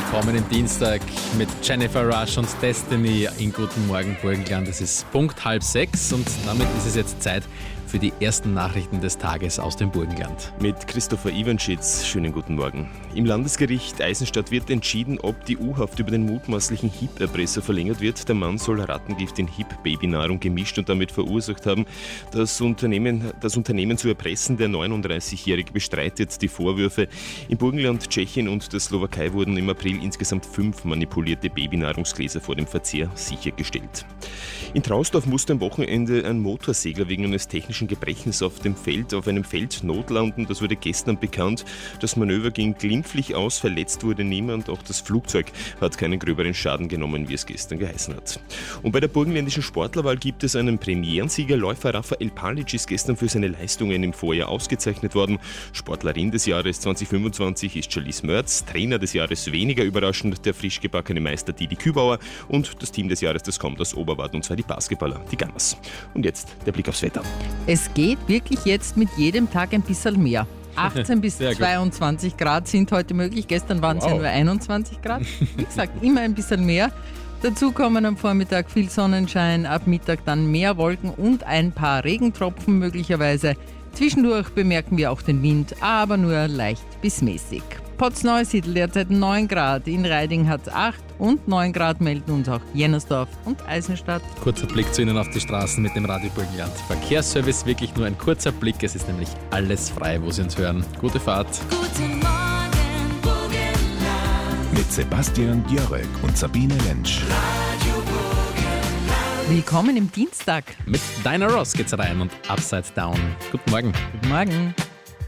Kommenden Dienstag mit Jennifer Rush und Destiny in Guten Morgen Burgenland. Es ist Punkt 5:30 und damit ist es jetzt Zeit für die ersten Nachrichten des Tages aus dem Burgenland. Mit Christopher Iwanschitz, schönen guten Morgen. Im Landesgericht Eisenstadt wird entschieden, ob die U-Haft über den mutmaßlichen HIP-Erpresser verlängert wird. Der Mann soll Rattengift in HIP-Babynahrung gemischt und damit verursacht haben. Das Unternehmen zu erpressen, der 39-Jährige bestreitet die Vorwürfe. Im Burgenland, Tschechien und der Slowakei wurden im April insgesamt 5 manipulierte Babynahrungsgläser vor dem Verzehr sichergestellt. In Trausdorf musste am Wochenende ein Motorsegler wegen eines technischen Gebrechens auf einem Feld notlanden. Das wurde gestern bekannt. Das Manöver ging glimpflich aus, verletzt wurde niemand. Auch das Flugzeug hat keinen gröberen Schaden genommen, wie es gestern geheißen hat. Und bei der burgenländischen Sportlerwahl gibt es einen Premierensieger. Läufer Rafael Palic ist gestern für seine Leistungen im Vorjahr ausgezeichnet worden. Sportlerin des Jahres 2025 ist Charlize Mörz. Trainer des Jahres weniger überraschend der frisch gebackene Meister Didi Kübauer. Und das Team des Jahres, das kommt aus Oberwart, und zwar die Basketballer, die Gunners. Und jetzt der Blick aufs Wetter. Es geht wirklich jetzt mit jedem Tag ein bisschen mehr. 18 bis 22 Grad sind heute möglich. Gestern waren es ja nur 21 Grad. Wie gesagt, immer ein bisschen mehr. Dazu kommen am Vormittag viel Sonnenschein, ab Mittag dann mehr Wolken und ein paar Regentropfen möglicherweise. Zwischendurch bemerken wir auch den Wind, aber nur leicht bis mäßig. Potzneusiedl derzeit 9 Grad, in Reiding hat es 8 und 9 Grad melden uns auch Jennersdorf und Eisenstadt. Kurzer Blick zu Ihnen auf die Straßen mit dem Radio Burgenland. Verkehrsservice, wirklich nur ein kurzer Blick. Es ist nämlich alles frei, wo Sie uns hören. Gute Fahrt. Guten Morgen, Burgenland. Mit Sebastian Jörek und Sabine Lentsch. Radio Burgenland. Willkommen im Dienstag. Mit Dinah Ross geht's rein und Upside Down. Guten Morgen. Guten Morgen.